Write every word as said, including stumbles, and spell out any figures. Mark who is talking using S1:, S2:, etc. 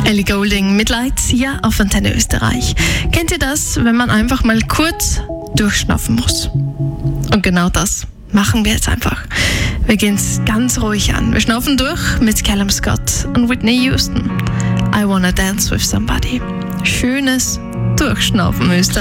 S1: Ellie Goulding mit Lights hier auf Antenne Österreich. Kennt ihr das, wenn man einfach mal kurz durchschnaufen muss? Und genau das machen wir jetzt einfach. Wir gehen es ganz ruhig an. Wir schnaufen durch mit Callum Scott und Whitney Houston. I Wanna Dance With Somebody. Schönes Durchschnaufen, Österreich.